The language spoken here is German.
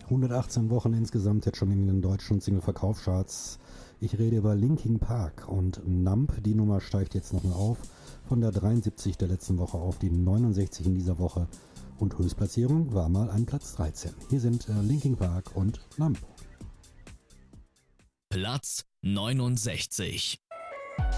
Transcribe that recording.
118 Wochen insgesamt jetzt schon in den deutschen Single-Verkaufscharts. Ich rede über Linkin Park und Numb. Die Nummer steigt jetzt nochmal auf. Von der 73 der letzten Woche auf die 69 in dieser Woche. Und Höchstplatzierung war mal ein Platz 13. Hier sind Linkin Park und Numb. Platz 69.